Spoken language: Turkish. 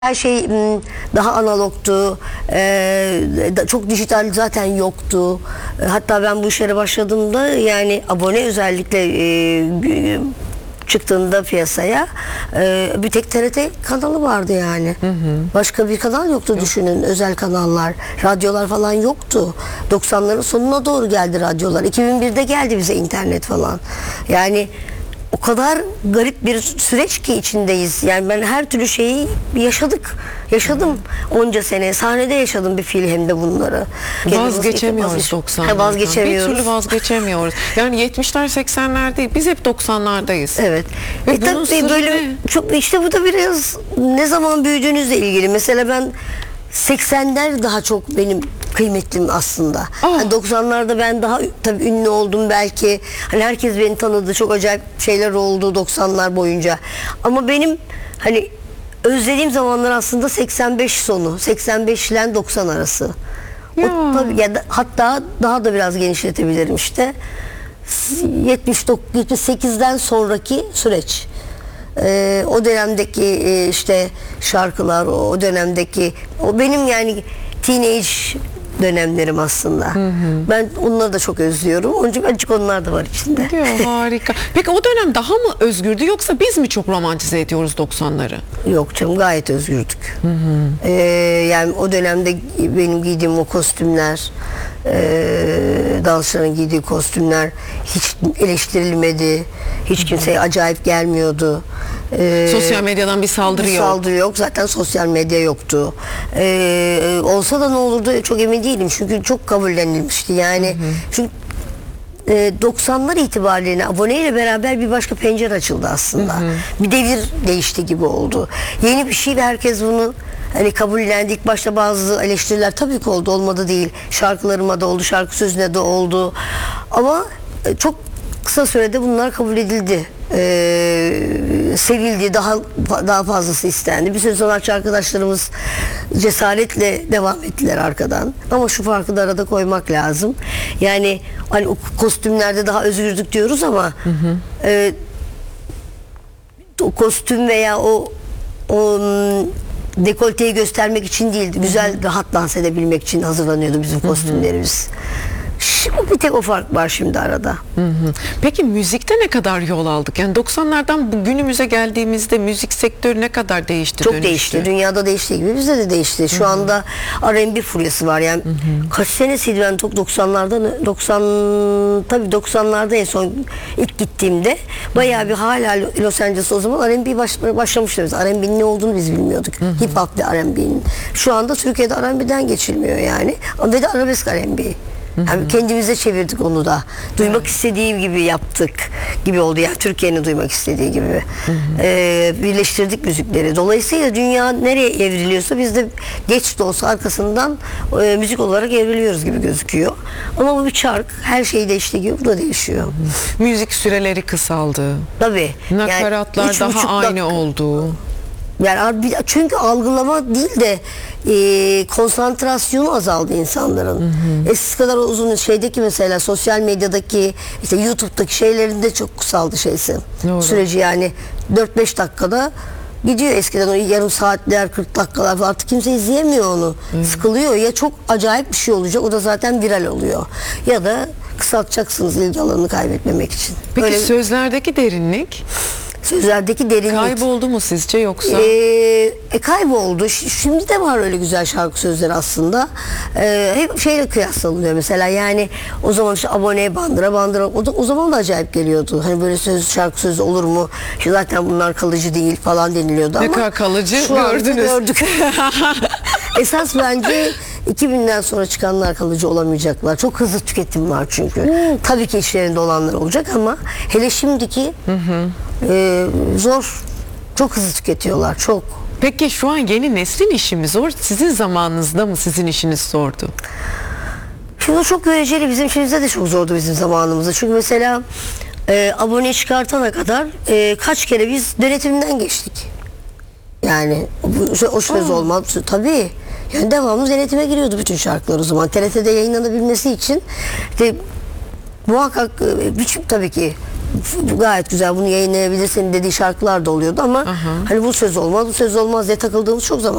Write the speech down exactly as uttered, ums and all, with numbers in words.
Her şey daha analogtu, çok dijital zaten yoktu. Hatta ben bu işlere başladığımda, yani abone özellikle çıktığında piyasaya bir tek T R T kanalı vardı yani. Hı hı. Başka bir kanal yoktu. Yok. Düşünün, özel kanallar, radyolar falan yoktu. doksanların sonuna doğru geldi radyolar. iki bin birde geldi bize internet falan. Yani o kadar garip bir süreç ki içindeyiz. Yani ben her türlü şeyi yaşadık. Yaşadım onca sene. Sahnede yaşadım bir fiil, hem de bunları. Vazgeçemiyoruz doksanlardan. Vazgeçemiyoruz. Bir türlü vazgeçemiyoruz. Yani yetmişler seksenler değil. Biz hep doksanlardayız. Evet. Ve e tabii böyle ne? Çok, işte bu da biraz ne zaman büyüdüğünüzle ilgili. Mesela ben seksenler daha çok benim kıymetlim aslında. Yani doksanlarda ben daha tabii ünlü oldum belki. Hani herkes beni tanıdı. Çok acayip şeyler oldu doksanlar boyunca. Ama benim hani özlediğim zamanlar aslında seksen beş sonu, seksen beş ile doksan arası. Ya. O, tabii, ya da, hatta daha da biraz genişletebilirim işte. yetmiş dokuz yetmiş sekizden sonraki süreç. Ee, o dönemdeki e, işte şarkılar, o, o dönemdeki o benim yani teenage dönemlerim aslında. Hı hı. Ben onları da çok özlüyorum. Onun için azıcık onlar da var içinde. Ya, harika. Peki o dönem daha mı özgürdü, yoksa biz mi çok romantize ediyoruz doksanları? Yok canım, gayet özgürdük. Hı hı. Ee, yani o dönemde benim giydiğim o kostümler, e, dansçıların giydiği kostümler hiç eleştirilmedi. Hiç kimseye acayip gelmiyordu. Ee, sosyal medyadan bir saldırı bir yok. Saldırı yok. Zaten sosyal medya yoktu. Ee, olsa da ne olurdu çok emin değilim. Çünkü çok kabullenilmişti. Yani hı hı. Çünkü e, doksanlar itibariyle aboneyle beraber bir başka pencere açıldı aslında. Hı hı. Bir devir değişti gibi oldu. Yeni bir şey ve herkes bunu hani kabullendi. İlk başta bazı eleştiriler tabii ki oldu. Olmadı değil. Şarkılarıma da oldu. Şarkı sözüne de oldu. Ama e, çok kısa sürede bunlar kabul edildi. Ee, sevildi, daha daha fazlası istendi. Bir sürü sanatçı arkadaşlarımız cesaretle devam ettiler arkadan. Ama şu farkı da arada koymak lazım. Yani hani o kostümlerde daha özgürdük diyoruz ama hı hı. E, o kostüm veya o o dekolteyi göstermek için değildi. Güzel, hı hı. rahat dans edebilmek için hazırlanıyordu bizim kostümlerimiz. Hı hı. Şimdi bir tek o fark var şimdi arada. Hı hı. Peki müzikte ne kadar yol aldık? Yani doksanlardan bugünümüze geldiğimizde müzik sektörü ne kadar değişti, Çok dönüştü? değişti. Dünyada değiştiği gibi bizde de değişti. Şu hı hı. anda R and B furyası var. Yani hı hı. kaç senesiydi ben doksanlarda doksan tabii doksanlarda en son ilk gittiğimde bayağı bir hala Los Angeles o zaman R and B baş, başlamıştı. R and B'nin ne olduğunu biz bilmiyorduk. Hı hı. Hip hop ve R and B'nin. Şu anda Türkiye'de R and B'den geçilmiyor yani. Ve de arabesk R and B. Yani kendimize çevirdik onu da. Duymak evet. istediğim gibi yaptık gibi oldu. Yani Türkiye'nin duymak istediği gibi. Hı hı. Ee, birleştirdik müzikleri. Dolayısıyla dünya nereye evriliyorsa biz de geç de olsa arkasından e, müzik olarak evriliyoruz gibi gözüküyor. Ama bu bir çark. Her şey değiştiği gibi bu da değişiyor. Hı hı. Müzik süreleri kısaldı. Tabii. Nakaratlar yani daha aynı oldu. Yani çünkü algılama değil de e, konsantrasyonu azaldı insanların. Hı hı. Eskisi kadar uzun şeydeki mesela sosyal medyadaki işte YouTube'daki şeylerinde çok kısaldı şeysi. Doğru. Süreci yani dört beş dakikada gidiyor. Eskiden o yarım saatler, kırk dakikalar artık kimse izleyemiyor onu. Hı. Sıkılıyor ya, çok acayip bir şey olacak, o da zaten viral oluyor. Ya da kısaltacaksınız ilgi alanını kaybetmemek için. Peki öyle sözlerdeki derinlik? Sözlerdeki derinlik kayboldu mu sizce yoksa? Ee, e, kayboldu. Şimdi de var öyle güzel şarkı sözleri aslında. Ee, hep şeyle kıyaslanıyor mesela, yani o zaman işte aboneye bandıra bandıra o, da, o zaman da acayip geliyordu. Hani böyle söz şarkı sözü olur mu? İşte zaten bunlar kalıcı değil falan deniliyordu ne ama. Ne kadar kalıcı şu gördünüz. Gördük. Esas bence iki binden sonra çıkanlar kalıcı olamayacaklar. Çok hızlı tüketim var çünkü. Hmm. Tabii ki içlerinde olanlar olacak ama hele şimdiki hı hı. E, zor. Çok hızlı tüketiyorlar. Çok. Peki şu an yeni neslin işi mi zor? Sizin zamanınızda mı sizin işiniz zordu? Şimdi çok göreceli. Bizim işimizde de çok zordu bizim zamanımızda. Çünkü mesela e, abone çıkartana kadar e, kaç kere biz denetimden geçtik. Yani o, o söz Aa. olmaz. Tabii. Yani devamlı denetime giriyordu bütün şarkılar o zaman. T R T'de yayınlanabilmesi için de, muhakkak birçok tabii ki bu gayet güzel, bunu yayınlayabilirsin dediği şarkılar da oluyordu ama Aha. hani bu söz olmaz, bu söz olmaz diye takıldığımız çok zaman